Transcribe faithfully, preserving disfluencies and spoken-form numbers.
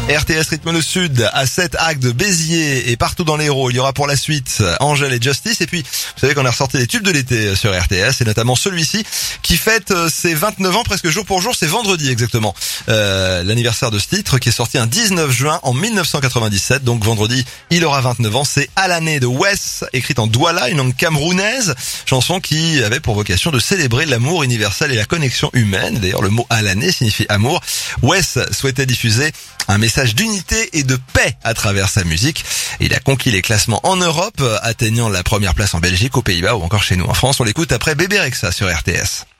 R T S rythme le sud à sept actes de Béziers et partout dans l'Hérault. Il y aura pour la suite Angèle et Justice. Et puis, vous savez qu'on a ressorti les tubes de l'été sur R T S et notamment celui-ci qui fête ses vingt-neuf ans presque jour pour jour. C'est vendredi exactement. Euh, l'anniversaire de ce titre qui est sorti un dix-neuf juin en mille neuf cent quatre-vingt-dix-sept. Donc vendredi, il aura vingt-neuf ans. C'est À l'année de Wes, écrite en Douala, une langue camerounaise. Chanson qui avait pour vocation de célébrer l'amour universel et la connexion humaine. D'ailleurs, le mot à l'année signifie amour. Wes souhaitait diffuser un message d'unité et de paix à travers sa musique. Il a conquis les classements en Europe, atteignant la première place en Belgique, aux Pays-Bas ou encore chez nous en France. On l'écoute après Bébé Rexha sur R T S.